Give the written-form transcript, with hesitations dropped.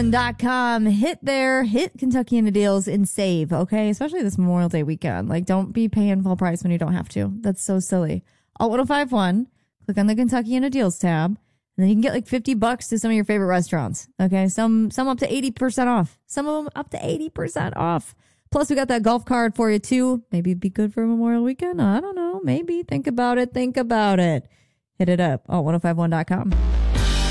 alt1051.com. Hit there, hit Kentucky Deals and save, okay? Especially this Memorial Day weekend. Like, don't be paying full price when you don't have to. That's so silly. Alt1051, click on the Kentucky Deals tab, and then you can get like $50 to some of your favorite restaurants, okay? Some up to 80% off. Some of them up to 80% off. Plus, we got that golf card for you, too. Maybe it'd be good for Memorial Weekend. I don't know. Maybe. Think about it. Think about it. Hit it up. Alt1051.com.